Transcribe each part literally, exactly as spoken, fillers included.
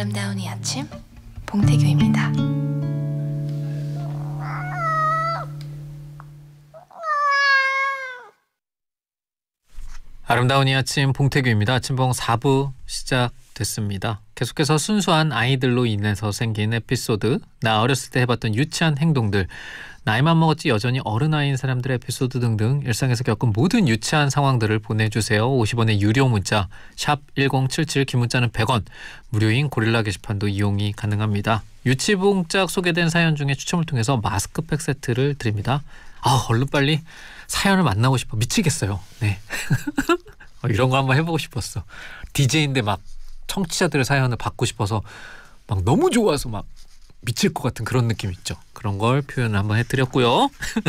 아름다운 이 아침 봉태규입니다. 아름다운 이 아침 봉태규입니다. 아침봉 사 부 시작됐습니다. 계속해서 순수한 아이들로 인해서 생긴 에피소드, 나 어렸을 때 해봤던 유치한 행동들, 나이만 먹었지 여전히 어른아이인 사람들의 에피소드 등등 일상에서 겪은 모든 유치한 상황들을 보내주세요. 오십 원의 유료 문자 샵 일공칠칠, 긴 문자는 백 원, 무료인 고릴라 게시판도 이용이 가능합니다. 유치봉짝 소개된 사연 중에 추첨을 통해서 마스크팩 세트를 드립니다. 아, 얼른 빨리 사연을 만나고 싶어 미치겠어요. 네. 이런 거 한번 해보고 싶었어. 디제이인데 막 청취자들의 사연을 받고 싶어서 막 너무 좋아서 막 미칠 것 같은 그런 느낌 있죠. 그런 걸 표현을 한번 해드렸고요.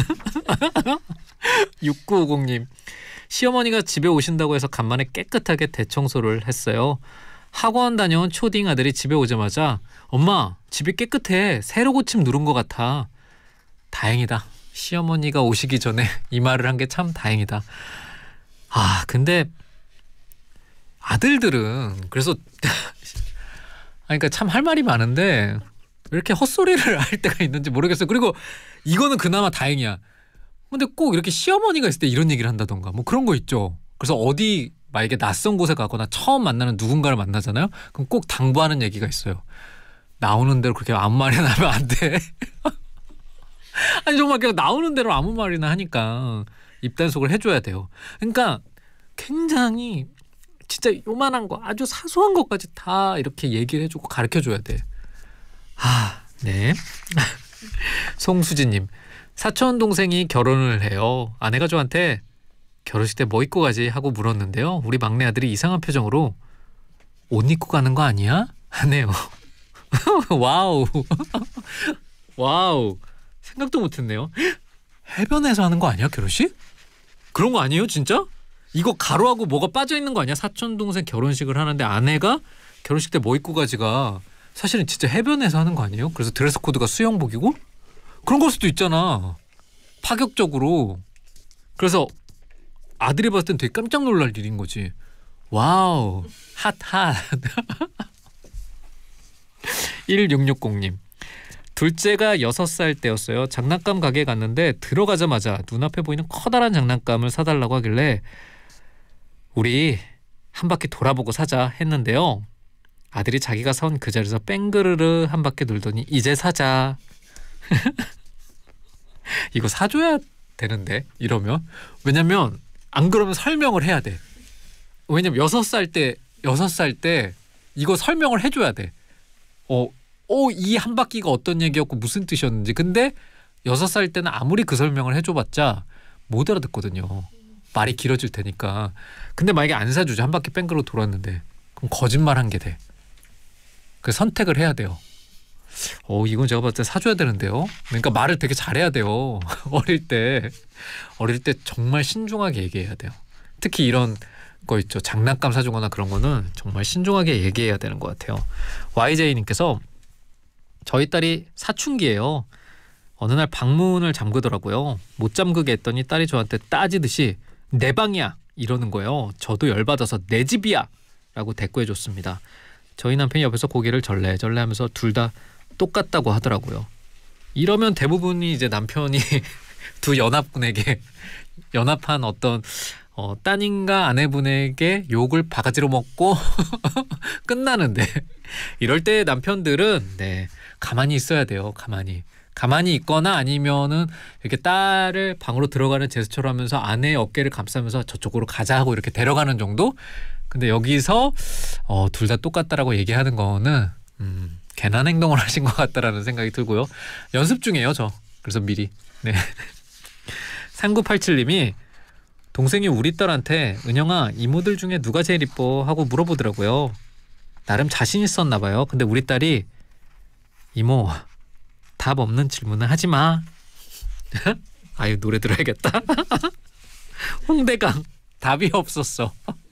육구오공님, 시어머니가 집에 오신다고 해서 간만에 깨끗하게 대청소를 했어요. 학원 다녀온 초딩 아들이 집에 오자마자 엄마, 집이 깨끗해. 새로 고침 누른 것 같아. 다행이다. 시어머니가 오시기 전에 이 말을 한 게 참 다행이다. 아, 근데 아들들은 그래서 그러니까 참 할 말이 많은데 왜 이렇게 헛소리를 할 때가 있는지 모르겠어요. 그리고 이거는 그나마 다행이야. 근데 꼭 이렇게 시어머니가 있을 때 이런 얘기를 한다던가 뭐 그런 거 있죠. 그래서 어디 만약에 낯선 곳에 가거나 처음 만나는 누군가를 만나잖아요. 그럼 꼭 당부하는 얘기가 있어요. 나오는 대로 그렇게 아무 말이나 하면 안 돼. 아니 정말 그냥 나오는 대로 아무 말이나 하니까 입단속을 해줘야 돼요. 그러니까 굉장히 진짜 요만한 거, 아주 사소한 것까지 다 이렇게 얘기를 해주고 가르쳐줘야 돼. 아, 네. 송수진님, 사촌 동생이 결혼을 해요. 아내가 저한테 결혼식 때 뭐 입고 가지 하고 물었는데요. 우리 막내 아들이 이상한 표정으로 옷 입고 가는 거 아니야? 하네요. 와우. 와우. 생각도 못했네요. 해변에서 하는 거 아니야, 결혼식? 그런 거 아니에요, 진짜? 이거 가로하고 뭐가 빠져 있는 거 아니야? 사촌 동생 결혼식을 하는데 아내가 결혼식 때 뭐 입고 가지가 사실은 진짜 해변에서 하는 거 아니에요? 그래서 드레스 코드가 수영복이고? 그런 걸 수도 있잖아. 파격적으로. 그래서 아들이 봤을 땐 되게 깜짝 놀랄 일인 거지. 와우. 핫핫. 일육육공님, 둘째가 여섯 살 때였어요. 장난감 가게에 갔는데 들어가자마자 눈앞에 보이는 커다란 장난감을 사달라고 하길래 우리 한 바퀴 돌아보고 사자 했는데요. 아들이 자기가 선 그 자리에서 뺑그르르 한 바퀴 돌더니 이제 사자. 이거 사줘야 되는데 이러면. 왜냐면 안 그러면 설명을 해야 돼. 왜냐면 여섯 살 때 여섯 살 때 이거 설명을 해줘야 돼. 어, 어, 이 한 바퀴가 어떤 얘기였고 무슨 뜻이었는지. 근데 여섯 살 때는 아무리 그 설명을 해줘봤자 못 알아듣거든요. 말이 길어질 테니까. 근데 만약에 안 사주죠. 한 바퀴 뺑그로 돌았는데. 그럼 거짓말한 게 돼. 그 선택을 해야 돼요. 어, 이건 제가 봤을 때 사줘야 되는데요. 그러니까 말을 되게 잘해야 돼요. 어릴 때. 어릴 때 정말 신중하게 얘기해야 돼요. 특히 이런 거 있죠. 장난감 사주거나 그런 거는 정말 신중하게 얘기해야 되는 것 같아요. 와이제이님께서 저희 딸이 사춘기예요. 어느 날 방문을 잠그더라고요. 못 잠그게 했더니 딸이 저한테 따지듯이 내 방이야 이러는 거예요. 저도 열받아서 내 집이야 라고 대꾸해줬습니다. 저희 남편이 옆에서 고개를 절레절레 하면서 둘 다 똑같다고 하더라고요. 이러면 대부분이 이제 남편이 두 연합군에게 연합한 어떤 어, 따님과 아내분에게 욕을 바가지로 먹고 끝나는데 이럴 때 남편들은 네, 가만히 있어야 돼요. 가만히. 가만히 있거나 아니면은 이렇게 딸을 방으로 들어가는 제스처를 하면서 아내의 어깨를 감싸면서 저쪽으로 가자 하고 이렇게 데려가는 정도? 근데 여기서 어, 둘 다 똑같다라고 얘기하는 거는 음, 괜한 행동을 하신 것 같다라는 생각이 들고요. 연습 중이에요, 저. 그래서 미리. 네. 삼구팔칠님이 동생이 우리 딸한테 은영아, 이모들 중에 누가 제일 이뻐 하고 물어보더라고요. 나름 자신 있었나 봐요. 근데 우리 딸이 이모, 답 없는 질문은 하지 마. 아유, 노래 들어야겠다. 홍대강, 답이 없었어.